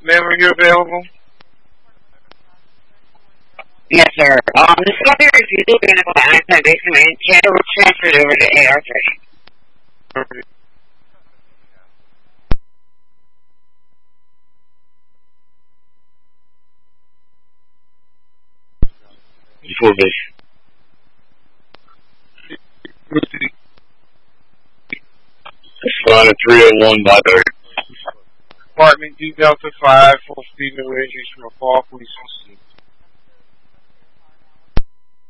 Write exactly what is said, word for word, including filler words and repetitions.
Ma'am, are you available? Yes, sir. Um, the sculptor is usually available on iPad basement. Channel was transferred over to A R three. Before this. Line three oh one by thirty. Department D Delta five, full speed, no injuries from a fall, police on scene.